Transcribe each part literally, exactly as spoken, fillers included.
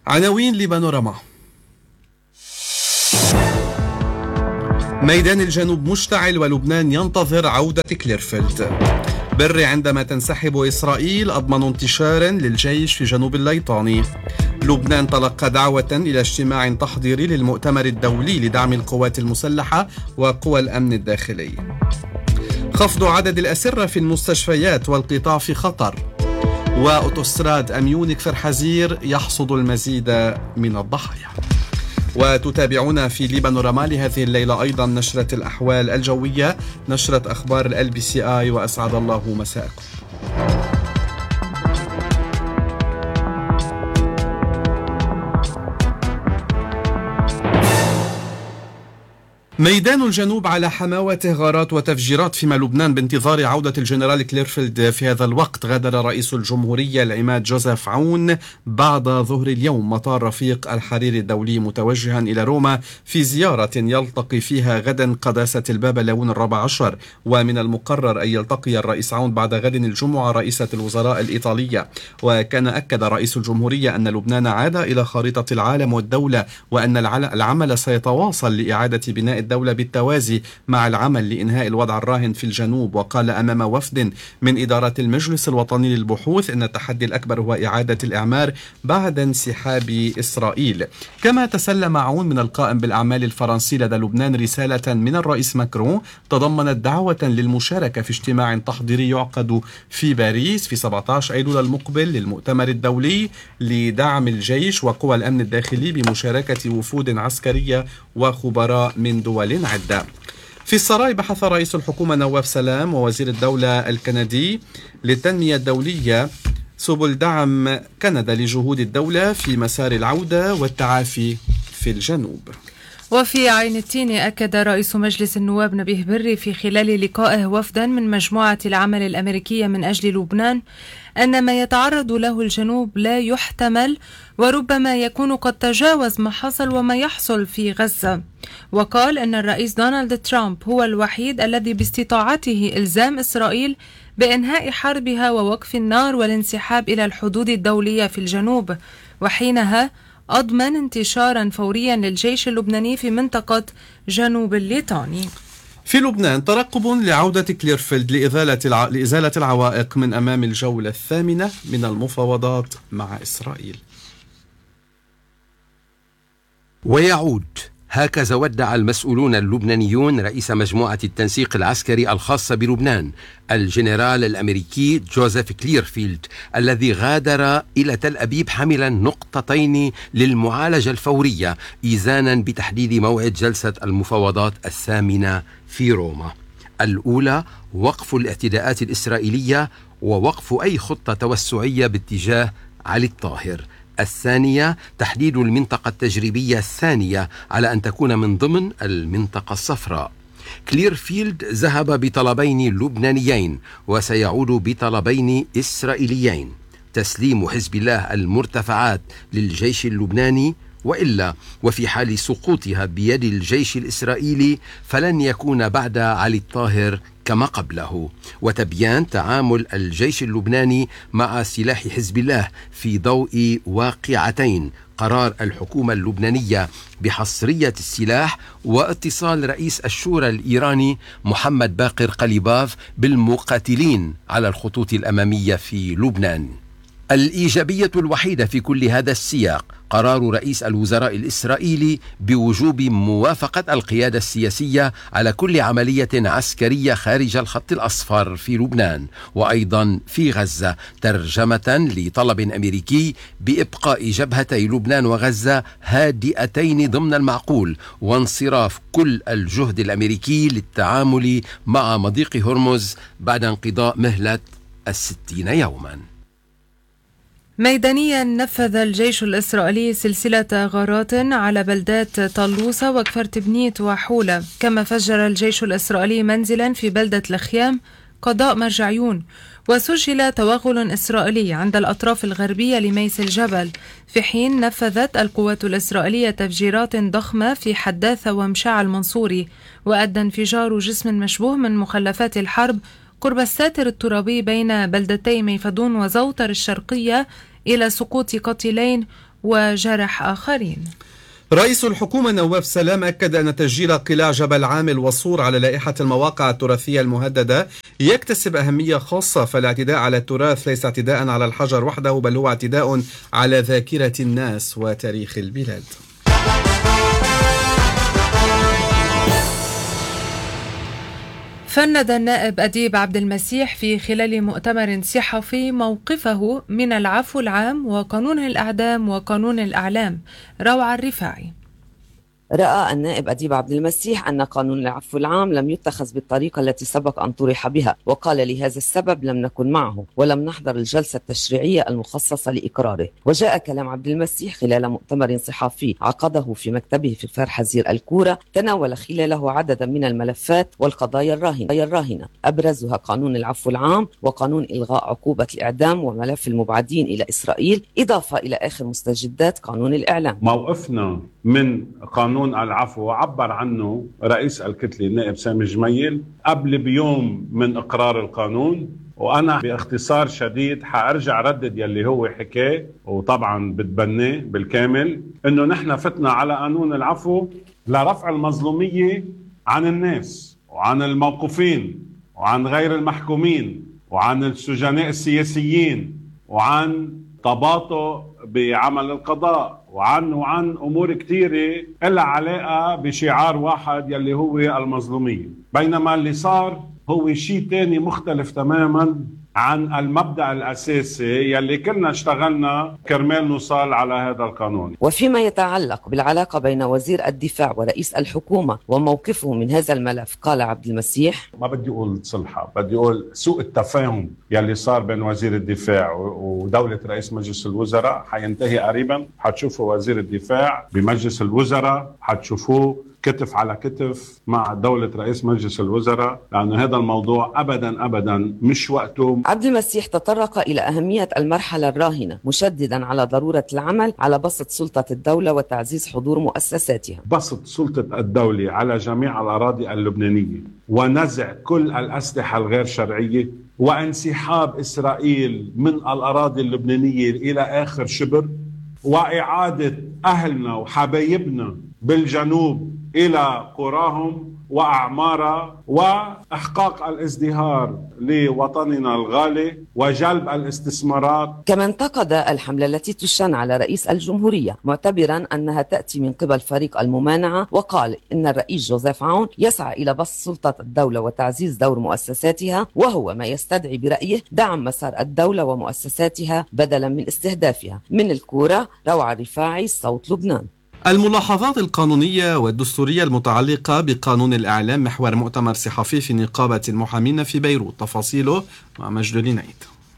عناوين لبانوراما. ميدان الجنوب مشتعل ولبنان ينتظر عودة كليرفيلد. بري عندما تنسحب إسرائيل أضمن انتشارا للجيش في جنوب الليطاني. لبنان تلقى دعوة إلى اجتماع تحضيري للمؤتمر الدولي لدعم القوات المسلحة وقوى الأمن الداخلي. خفض عدد الأسرة في المستشفيات والقطاع في خطر. وأوتوستراد أميونيك فرحزير يحصد المزيد من الضحايا. وتتابعون في لبانوراما لهذه الليلة أيضا نشرة الأحوال الجوية، نشرة أخبار ال بي سي آي، وأسعد الله مساءكم. ميدان الجنوب على حماوته غارات وتفجيرات، فيما لبنان بانتظار عودة الجنرال كليرفيلد. في هذا الوقت غادر رئيس الجمهورية العماد جوزيف عون بعد ظهر اليوم مطار رفيق الحريري الدولي متوجها إلى روما في زيارة يلتقي فيها غدا قداسة البابا لاون الرابع عشر. ومن المقرر أن يلتقي الرئيس عون بعد غد الجمعة رئيسة الوزراء الإيطالية. وكان أكد رئيس الجمهورية أن لبنان عاد إلى خارطة العالم والدولة، وأن العمل سيتواصل لإعادة بناء الدولة بالتوازي مع العمل لإنهاء الوضع الراهن في الجنوب. وقال أمام وفد من إدارة المجلس الوطني للبحوث أن التحدي الأكبر هو إعادة الإعمار بعد انسحاب إسرائيل. كما تسلم عون من القائم بالأعمال الفرنسي لدى لبنان رسالة من الرئيس ماكرون تضمنت دعوة للمشاركة في اجتماع تحضيري يعقد في باريس في سبعة عشر أيلول المقبل للمؤتمر الدولي لدعم الجيش وقوى الأمن الداخلي بمشاركة وفود عسكرية وخبراء من دول عدة. في السراي بحث رئيس الحكومة نواف سلام ووزير الدولة الكندي للتنمية الدولية سبل دعم كندا لجهود الدولة في مسار العودة والتعافي في الجنوب. وفي عين التين أكد رئيس مجلس النواب نبيه بري في خلال لقائه وفدا من مجموعة العمل الأمريكية من أجل لبنان أن ما يتعرض له الجنوب لا يحتمل، وربما يكون قد تجاوز ما حصل وما يحصل في غزة. وقال أن الرئيس دونالد ترامب هو الوحيد الذي باستطاعته إلزام إسرائيل بإنهاء حربها ووقف النار والانسحاب إلى الحدود الدولية في الجنوب، وحينها أضمن انتشارا فوريا للجيش اللبناني في منطقة جنوب الليطاني. في لبنان ترقب لعودة كليرفيلد لإزالة الع... لإزالة العوائق من أمام الجولة الثامنة من المفاوضات مع إسرائيل. ويعود. هكذا ودع المسؤولون اللبنانيون رئيس مجموعة التنسيق العسكري الخاصة بلبنان الجنرال الأمريكي جوزيف كليرفيلد، الذي غادر إلى تل أبيب حاملا نقطتين للمعالجة الفورية إيزانا بتحديد موعد جلسة المفاوضات الثامنة في روما. الأولى وقف الاعتداءات الإسرائيلية ووقف أي خطة توسعية باتجاه علي الطاهر. الثانية تحديد المنطقة التجريبية الثانية على أن تكون من ضمن المنطقة الصفراء. كليرفيلد ذهب بطلبين لبنانيين وسيعود بطلبين إسرائيليين: تسليم حزب الله المرتفعات للجيش اللبناني، وإلا وفي حال سقوطها بيد الجيش الإسرائيلي فلن يكون بعد علي الطاهر كما قبله، وتبيان تعامل الجيش اللبناني مع سلاح حزب الله في ضوء واقعتين: قرار الحكومة اللبنانية بحصرية السلاح، واتصال رئيس الشورى الإيراني محمد باقر قليباف بالمقاتلين على الخطوط الأمامية في لبنان. الإيجابية الوحيدة في كل هذا السياق قرار رئيس الوزراء الإسرائيلي بوجوب موافقة القيادة السياسية على كل عملية عسكرية خارج الخط الأصفر في لبنان وأيضا في غزة، ترجمة لطلب أمريكي بإبقاء جبهتي لبنان وغزة هادئتين ضمن المعقول، وانصراف كل الجهد الأمريكي للتعامل مع مضيق هرمز بعد انقضاء مهلة الستين يوما. ميدانيا نفذ الجيش الإسرائيلي سلسلة غارات على بلدات طلوسة وكفر بنيت وحولة، كما فجر الجيش الإسرائيلي منزلا في بلدة الخيام قضاء مرجعيون. وسجل توغل إسرائيلي عند الأطراف الغربية لميس الجبل، في حين نفذت القوات الإسرائيلية تفجيرات ضخمة في حداثة ومشاع المنصوري، وأدى انفجار جسم مشبوه من مخلفات الحرب قرب الساتر الترابي بين بلدتي ميفدون وزوطر الشرقية إلى سقوط قتيلين وجرح آخرين. رئيس الحكومة نواف سلام أكد أن تسجيل قلاع جبل عامل والصور على لائحة المواقع التراثية المهددة يكتسب أهمية خاصة، فالاعتداء على التراث ليس اعتداء على الحجر وحده، بل هو اعتداء على ذاكرة الناس وتاريخ البلاد. فند النائب أديب عبد المسيح في خلال مؤتمر صحفي موقفه من العفو العام وقانون الأعدام وقانون الأعلام. روعة الرفاعي. رأى النائب أديب عبد المسيح أن قانون العفو العام لم يتخذ بالطريقة التي سبق أن طرح بها، وقال لهذا السبب لم نكن معه ولم نحضر الجلسة التشريعية المخصصة لإقراره. وجاء كلام عبد المسيح خلال مؤتمر صحفي عقده في مكتبه في الفار حزير الكورة، تناول خلاله عددا من الملفات والقضايا الراهنة، أبرزها قانون العفو العام وقانون إلغاء عقوبة الإعدام وملف المبعدين إلى إسرائيل، إضافة إلى آخر مستجدات قانون الإعلام. موقفنا من قانون العفو عبر عنه رئيس الكتلة النائب سامي جميل قبل بيوم من إقرار القانون، وأنا باختصار شديد حأرجع ردد يلي هو حكاه، وطبعا بتبناه بالكامل، إنه نحن فتنا على قانون العفو لرفع المظلومية عن الناس وعن الموقوفين وعن غير المحكومين وعن السجناء السياسيين وعن تباطؤ بعمل القضاء وعن وعن أمور كتيرة إلا علاقة بشعار واحد يلي هو المظلومية، بينما اللي صار هو شيء تاني مختلف تماما عن المبدأ الأساسي يلي كنا اشتغلنا كرمال نوصل على هذا القانون. وفيما يتعلق بالعلاقة بين وزير الدفاع ورئيس الحكومة وموقفه من هذا الملف، قال عبد المسيح: ما بدي أقول صلحة، بدي أقول سوء التفاهم يلي صار بين وزير الدفاع ودولة رئيس مجلس الوزراء حينتهي قريبا. حتشوفوا وزير الدفاع بمجلس الوزراء، حتشوفوه كتف على كتف مع دولة رئيس مجلس الوزراء، لأن هذا الموضوع أبدا أبدا مش وقته. عبد المسيح تطرق إلى أهمية المرحلة الراهنة، مشددا على ضرورة العمل على بسط سلطة الدولة وتعزيز حضور مؤسساتها. بسط سلطة الدولة على جميع الأراضي اللبنانية ونزع كل الأسلحة الغير شرعية وانسحاب إسرائيل من الأراضي اللبنانية إلى آخر شبر، وإعادة أهلنا وحبايبنا بالجنوب إلى قراهم وأعمارها، وإحقاق الازدهار لوطننا الغالي وجلب الاستثمارات. كما انتقد الحملة التي تشن على رئيس الجمهورية، معتبرا أنها تأتي من قبل فريق الممانعة، وقال إن الرئيس جوزيف عون يسعى إلى بسط سلطة الدولة وتعزيز دور مؤسساتها، وهو ما يستدعي برأيه دعم مسار الدولة ومؤسساتها بدلا من استهدافها. من الكورة، روعة الرفاعي، صوت لبنان. الملاحظات القانونية والدستورية المتعلقة بقانون الإعلام محور مؤتمر صحفي في نقابة المحامين في بيروت، تفاصيله مع مجد لينيد.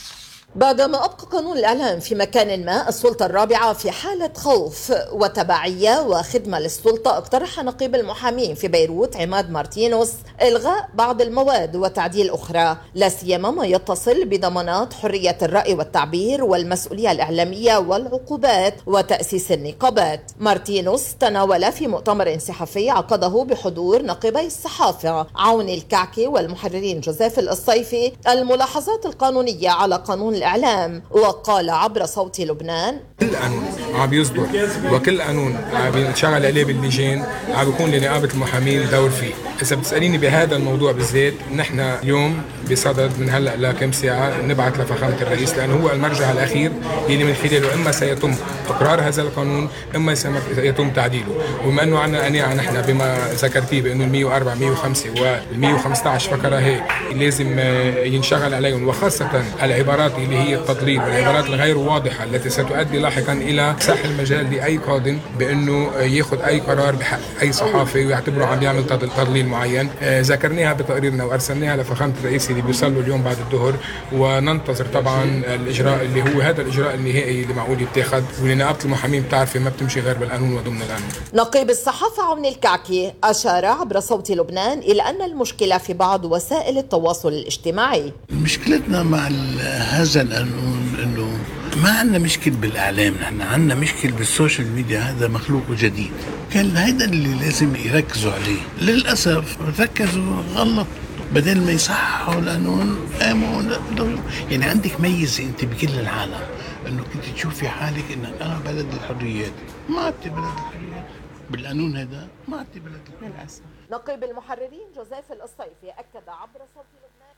بعدما أبقى قانون الإعلام في مكان ما السلطة الرابعة في حالة خوف وتبعية وخدمة للسلطة، اقترح نقيب المحامين في بيروت عماد مارتينوس إلغاء بعض المواد وتعديل أخرى، لا سيما ما يتصل بضمانات حرية الرأي والتعبير والمسؤولية الإعلامية والعقوبات وتأسيس النقابات. مارتينوس تناول في مؤتمر صحفي عقده بحضور نقيبي الصحافة عون الكعكي والمحررين جوزيف القصيفي الملاحظات القانونية على قانون الإعلام، وقال عبر صوت لبنان: كل قانون عم يصدر وكل قانون عم ينشغل عليه باللجان عم بيكون لنقابة المحامين دور فيه. إذا بتسأليني بهذا الموضوع بالذات، نحن اليوم بصدد من هلأ لكم ساعة نبعث لفخامة الرئيس، لأنه هو المرجع الأخير اللي من خلاله إما سيتم إقرار هذا القانون إما سيتم تعديله. وبما أنه عنا قناعة نحن بما ذكرتيه بأنه المية وأربعة مية وخمسة والمية وخمسة عشر فقرة هي لازم ينشغل عليهم، وخاصة العبارات اللي هي التضليل والعبارات الغير واضحة التي ستؤدي لاحقا إلى ساح المجال لأي قاضٍ بأنه يأخذ أي قرار بحق أي صحافي ويعتبره عم يعمل تضليل معين. ذكرناها بتقريرنا وأرسلناها لفخامة الرئيس اللي بيوصلوا اليوم بعد الظهر، وننتظر طبعا الإجراء اللي هو هذا الإجراء النهائي اللي معقول يتاخذ، ونقابة المحامين بتعرفي ما بتمشي غير بالقانون وضمن القانون. نقيب الصحافة عون الكعكي أشار عبر صوت لبنان إلى أن المشكلة في بعض وسائل التواصل الاجتماعي. مشكلتنا مع هذا القانون انه ما عندنا مشكل بالاعلام، نحن عندنا مشكل بالسوشيال ميديا، هذا مخلوق جديد، كان هيدا اللي لازم يركزوا عليه. للاسف ركزوا غلط، بدل ما يصححوا القانون قاموا يعني عندك ميزه انت بكل العالم، انه كنت تشوفي حالك انك انا بلد الحريات. ما عدتي بلد الحريات بالقانون هذا، ما عدتي بلد الحريات. نقيب المحررين جوزيف القصيفي أكد عبر صوت لبنان.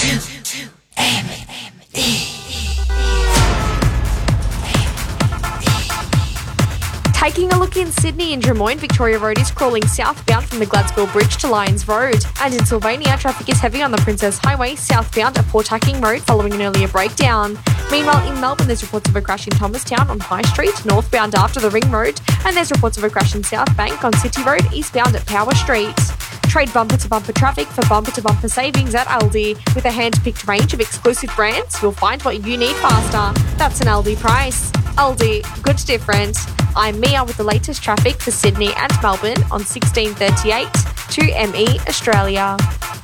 Taking a look in Sydney, in Drummoyne, Victoria Road is crawling southbound from the Gladsville Bridge to Lyons Road. And in Sylvania, traffic is heavy on the Princess Highway southbound at Port Hacking Road following an earlier breakdown. Meanwhile, in Melbourne, there's reports of a crash in Thomastown on High Street, northbound after the Ring Road. And there's reports of a crash in South Bank on City Road, eastbound at Power Street. Trade bumper-to-bumper traffic for bumper-to-bumper savings at Aldi. With a hand-picked range of exclusive brands, you'll find what you need faster. That's an Aldi price. Aldi, good different. I'm Mia with the latest traffic for Sydney and Melbourne on sixteen thirty-eight to M E Australia.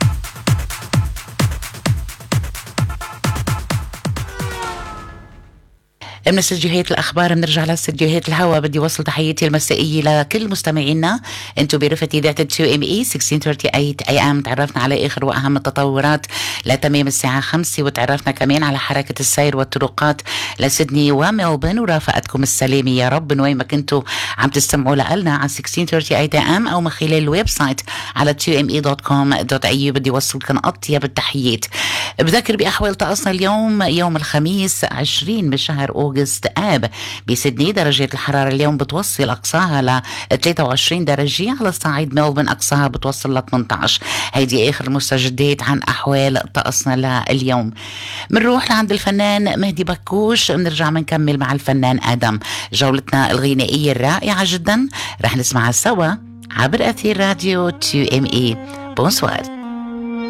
من استديوهات الأخبار بنرجع لاستديوهات الهوا. بدي وصل تحياتي المسائية لكل مستمعينا. انتو برفقة إذاعة تو ام اي ستة عشر ثلاثة وثلاثين اي ام. تعرفنا على آخر وأهم التطورات لتمام الساعة خمسة، وتعرفنا كمان على حركة السير والطرقات لسيدني وملبون. ورافقتكم السلامة يا رب من وين ما كنتوا عم تستمعوا لنا على ستة عشر ثلاثة وثلاثين اي ام أو من خلال الويب سايت على تو ام اي دوت كوم دوت اي يو. بدي وصلكم أطيب التحيات. بذكر بأحوال طقسنا اليوم يوم الخميس عشرين بشهر أغسطس آب. بسيدني درجات الحرارة اليوم بتوصل أقصاها ل ثلاثة وعشرين درجة، على صعيد ملبون أقصاها بتوصل ل ثمانية عشر. هيدي آخر المستجدات عن أحوال طقسنا لليوم. منروح لعند الفنان مهدي بكوش، بنرجع منكمل مع الفنان آدم جولتنا الغنائية الرائعة جدا. رح نسمعها سوا عبر أثير راديو تو ام اي. بونسوار.